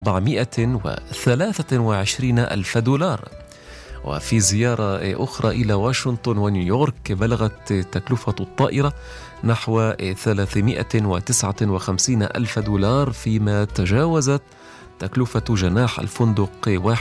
423 ألف دولار. وفي زيارة أخرى إلى واشنطن ونيويورك بلغت تكلفة الطائرة نحو 359 ألف دولار، فيما تجاوزت تكلفة جناح الفندق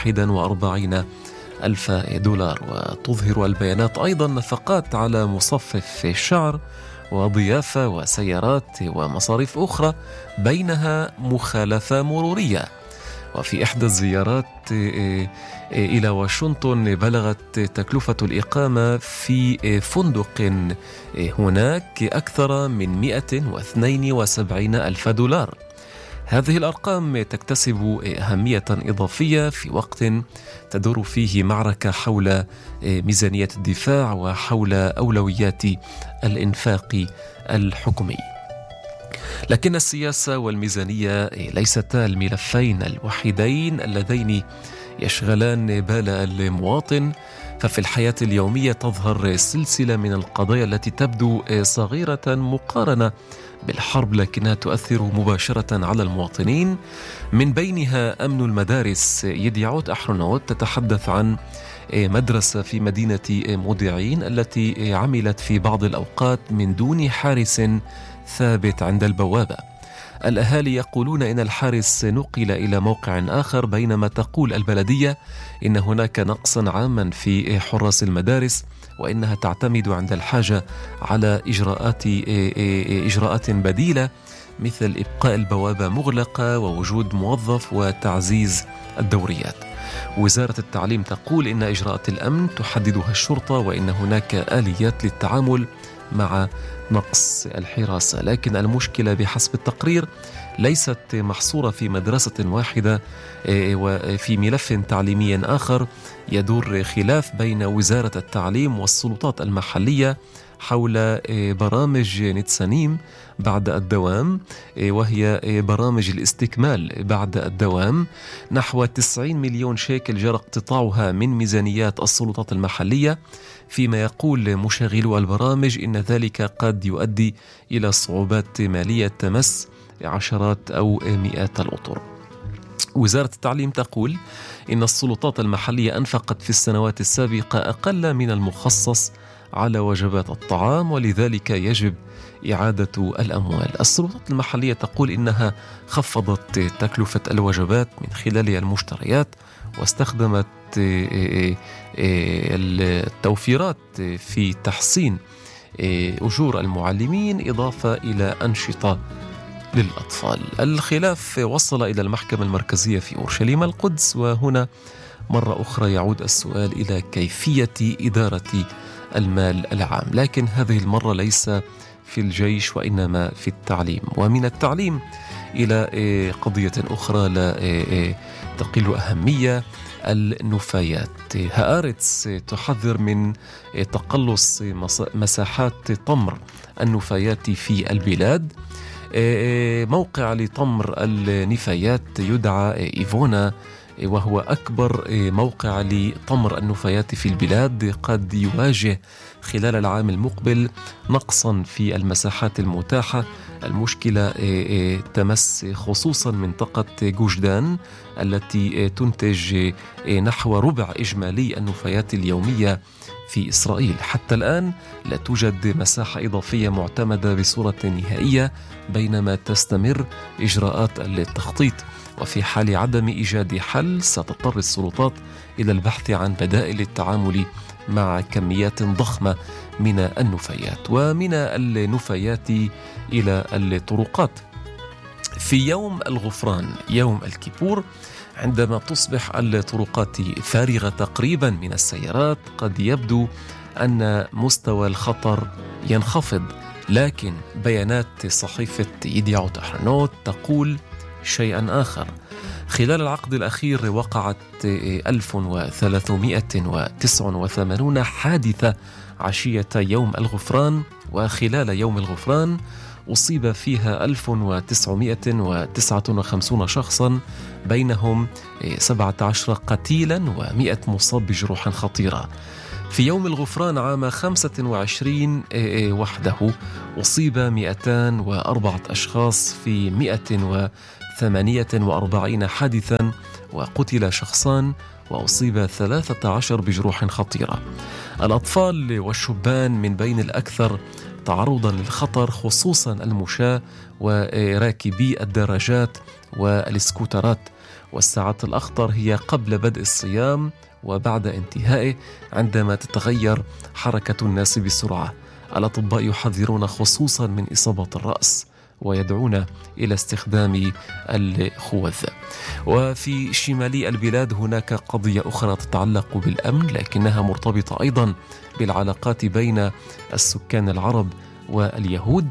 41 ألف دولار. وتظهر البيانات أيضا نفقات على مصفف الشعر وضيافة وسيارات ومصاريف أخرى، بينها مخالفة مرورية. وفي إحدى الزيارات إلى واشنطن بلغت تكلفة الإقامة في فندق هناك أكثر من 172 ألف دولار. هذه الأرقام تكتسب أهمية إضافية في وقت تدور فيه معركة حول ميزانية الدفاع وحول أولويات الإنفاق الحكومي. لكن السياسة والميزانية ليستا الملفين الوحيدين اللذين يشغلان بال المواطن، ففي الحياة اليومية تظهر سلسلة من القضايا التي تبدو صغيرة مقارنة بالحرب، لكنها تؤثر مباشرة على المواطنين. من بينها أمن المدارس. يديعوت أحرنوت تتحدث عن مدرسة في مدينة مودعين التي عملت في بعض الأوقات من دون حارس ثابت عند البوابة. الأهالي يقولون إن الحارس نقل إلى موقع آخر، بينما تقول البلدية إن هناك نقصا عاما في حراس المدارس، وإنها تعتمد عند الحاجة على إجراءات بديلة مثل إبقاء البوابة مغلقة ووجود موظف وتعزيز الدوريات. وزارة التعليم تقول إن إجراءات الأمن تحددها الشرطة، وإن هناك آليات للتعامل مع نقص الحراسة. لكن المشكلة بحسب التقرير ليست محصورة في مدرسة واحدة. وفي ملف تعليمي آخر يدور خلاف بين وزارة التعليم والسلطات المحلية حول برامج نتسانيم بعد الدوام، وهي برامج الاستكمال بعد الدوام. نحو 90 مليون شيكل جرى اقتطاعها من ميزانيات السلطات المحلية، فيما يقول مشغلو البرامج إن ذلك قد يؤدي إلى صعوبات مالية تمس عشرات أو مئات الأطر. وزارة التعليم تقول إن السلطات المحلية أنفقت في السنوات السابقة أقل من المخصص على وجبات الطعام، ولذلك يجب إعادة الأموال. السلطات المحلية تقول إنها خفضت تكلفة الوجبات من خلال المشتريات، واستخدمت التوفيرات في تحسين أجور المعلمين إضافة إلى أنشطة للأطفال. الخلاف وصل إلى المحكمة المركزية في أورشليم القدس، وهنا مرة أخرى يعود السؤال إلى كيفية إدارة المال العام، لكن هذه المرة ليس في الجيش وإنما في التعليم. ومن التعليم إلى قضية أخرى لا تقل أهمية، النفايات. هآرتس تحذر من تقلص مساحات طمر النفايات في البلاد. موقع لطمر النفايات يدعى إيفونا، وهو أكبر موقع لطمر النفايات في البلاد، قد يواجه خلال العام المقبل نقصا في المساحات المتاحة. المشكلة تمس خصوصا منطقة جوش دان التي تنتج نحو ربع إجمالي النفايات اليومية في إسرائيل. حتى الآن لا توجد مساحة إضافية معتمدة بصورة نهائية، بينما تستمر إجراءات التخطيط. وفي حال عدم إيجاد حل ستضطر السلطات إلى البحث عن بدائل للتعامل مع كميات ضخمة من النفايات. ومن النفايات إلى الطرقات. في يوم الغفران، يوم الكيبور، عندما تصبح الطرقات فارغة تقريبا من السيارات، قد يبدو أن مستوى الخطر ينخفض، لكن بيانات صحيفة يديعوت أحرنوت تقول شيئا آخر. خلال العقد الأخير وقعت 1389 حادثة عشية يوم الغفران، وخلال يوم الغفران أصيب فيها 1959 شخصا، بينهم 17 قتيلا و100 مصاب بجروح خطيرة. في يوم الغفران عام 25 وحده أصيب 204 أشخاص في 48 حادثا وقتل شخصان وأصيب 13 بجروح خطيرة. الأطفال والشبان من بين الأكثر تعرضا للخطر، خصوصا المشاة وراكبي الدراجات والسكوترات. والساعات الأخطر هي قبل بدء الصيام وبعد انتهائه عندما تتغير حركة الناس بسرعة. الأطباء يحذرون خصوصا من إصابة الرأس ويدعون إلى استخدام الخوذ. وفي شمال البلاد هناك قضية أخرى تتعلق بالأمن، لكنها مرتبطة أيضا بالعلاقات بين السكان العرب واليهود.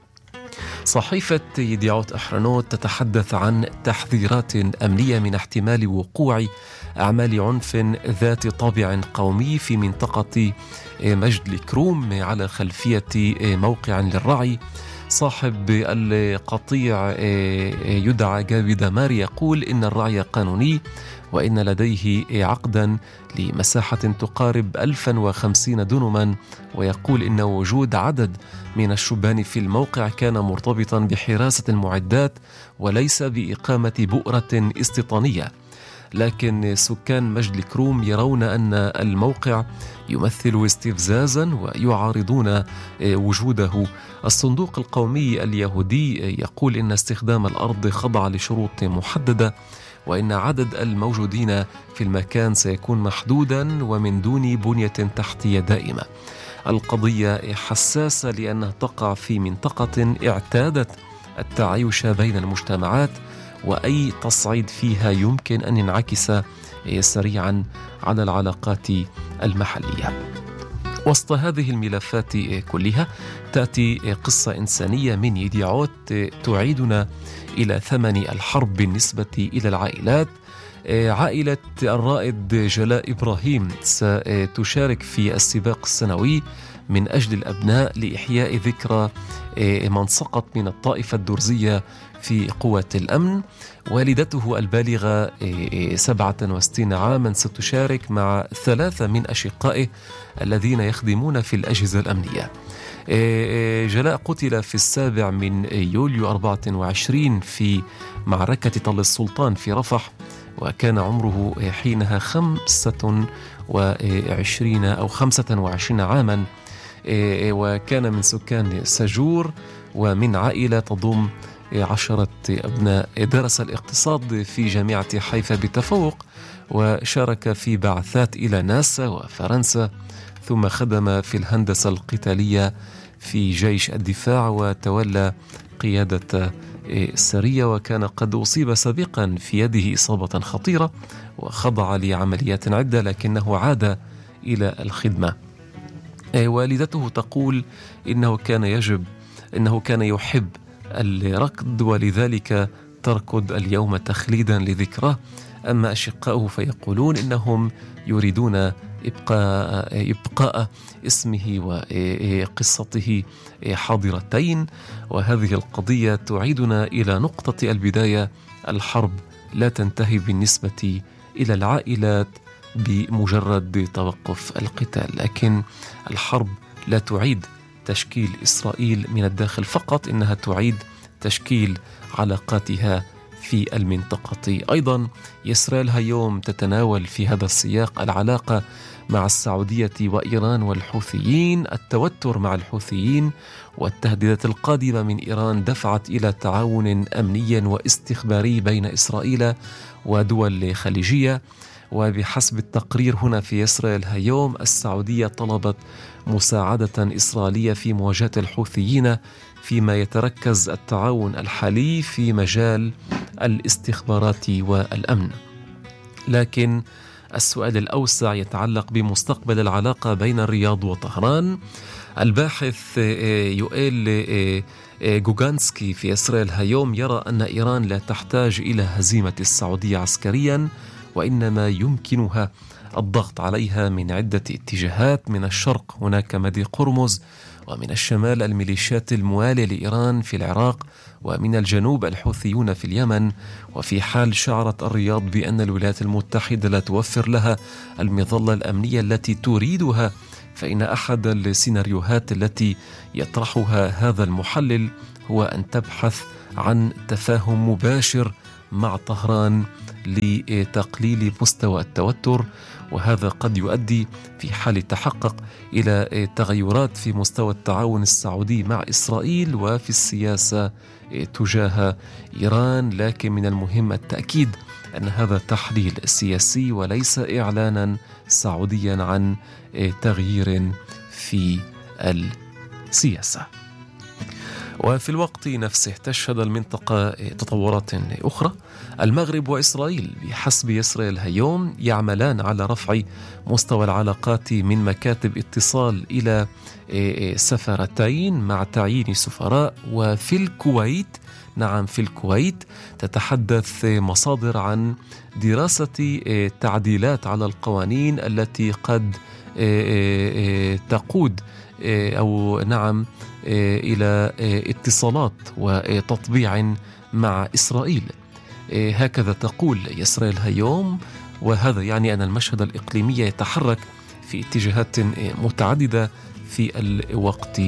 صحيفة يديعوت أحرنوت تتحدث عن تحذيرات أمنية من احتمال وقوع أعمال عنف ذات طابع قومي في منطقة مجد الكروم على خلفية موقع للرعي. صاحب القطيع يدعى جابي دمار يقول إن الرعي قانوني وإن لديه عقدا لمساحة تقارب 1050 دنما، ويقول إن وجود عدد من الشبان في الموقع كان مرتبطا بحراسة المعدات وليس بإقامة بؤرة استيطانية. لكن سكان مجد الكروم يرون أن الموقع يمثل استفزازا ويعارضون وجوده. الصندوق القومي اليهودي يقول إن استخدام الأرض خضع لشروط محددة، وإن عدد الموجودين في المكان سيكون محدودا ومن دون بنية تحتية دائمة. القضية حساسة لأنها تقع في منطقة اعتادت التعايش بين المجتمعات، وأي تصعيد فيها يمكن أن ينعكس سريعا على العلاقات المحلية. وسط هذه الملفات كلها تأتي قصة إنسانية من يديعوت تعيدنا إلى ثمن الحرب بالنسبة إلى العائلات. عائلة الرائد جلاء إبراهيم ستشارك في السباق السنوي من أجل الأبناء لإحياء ذكرى من سقط من الطائفة الدرزية في قوة الأمن. والدته البالغة 67 عاما ستشارك مع 3 من أشقائه الذين يخدمون في الأجهزة الأمنية. جلاء قتل في 7 من يوليو 24 في معركة تل السلطان في رفح، وكان عمره حينها 25 عاما، وكان من سكان سجور ومن عائلة تضم 10 أبناء. درس الاقتصاد في جامعة حيفا بتفوق، وشارك في بعثات إلى ناسا وفرنسا، ثم خدم في الهندسة القتالية في جيش الدفاع وتولى قيادة السرية، وكان قد أصيب سابقا في يده إصابة خطيرة وخضع لعمليات عدة، لكنه عاد إلى الخدمة. والدته تقول إنه كان يحب الركض ولذلك تركض اليوم تخليدا لذكراه. أما أشقائه فيقولون إنهم يريدون إبقاء اسمه وقصته حاضرتين. وهذه القضية تعيدنا إلى نقطة البداية: الحرب لا تنتهي بالنسبة إلى العائلات بمجرد توقف القتال، لكن الحرب لا تعيد تشكيل إسرائيل من الداخل فقط، إنها تعيد تشكيل علاقاتها في المنطقة أيضا. يسرائيل هيوم تتناول في هذا السياق العلاقة مع السعودية وإيران والحوثيين. التوتر مع الحوثيين والتهديدات القادمة من إيران دفعت إلى تعاون أمني واستخباري بين إسرائيل ودول خليجية. وبحسب التقرير هنا في إسرائيل هيوم، السعودية طلبت مساعدة إسرائيلية في مواجهة الحوثيين، فيما يتركز التعاون الحالي في مجال الاستخبارات والأمن. لكن السؤال الأوسع يتعلق بمستقبل العلاقة بين الرياض وطهران. الباحث يوئيل جوغانسكي في إسرائيل هيوم يرى أن إيران لا تحتاج إلى هزيمة السعودية عسكريا، وإنما يمكنها الضغط عليها من عدة اتجاهات. من الشرق هناك مدي قرمز، ومن الشمال الميليشيات الموالية لإيران في العراق، ومن الجنوب الحوثيون في اليمن. وفي حال شعرت الرياض بأن الولايات المتحدة لا توفر لها المظلة الأمنية التي تريدها، فإن أحد السيناريوهات التي يطرحها هذا المحلل هو أن تبحث عن تفاهم مباشر مع طهران لتقليل مستوى التوتر، وهذا قد يؤدي في حال تحقق إلى تغيرات في مستوى التعاون السعودي مع إسرائيل وفي السياسة تجاه إيران. لكن من المهم التأكيد أن هذا تحليل سياسي وليس إعلانا سعوديا عن تغيير في السياسة. وفي الوقت نفسه تشهد المنطقة تطورات أخرى. المغرب وإسرائيل بحسب إسرائيل هيوم يعملان على رفع مستوى العلاقات من مكاتب اتصال إلى سفارتين مع تعيين سفراء. وفي الكويت، نعم في الكويت، تتحدث مصادر عن دراسة تعديلات على القوانين التي قد تقود أو نعم إلى اتصالات وتطبيع مع إسرائيل. هكذا تقول إسرائيل هيوم، وهذا يعني أن المشهد الإقليمي يتحرك في اتجاهات متعددة في الوقت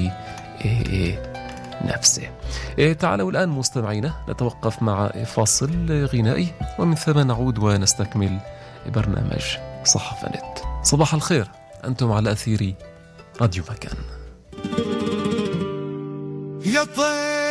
نفسه. تعالوا الآن مستمعينا نتوقف مع فاصل غنائي، ومن ثم نعود ونستكمل برنامج صحافة نت. صباح الخير، أنتم على أثير راديو مكان. يا طير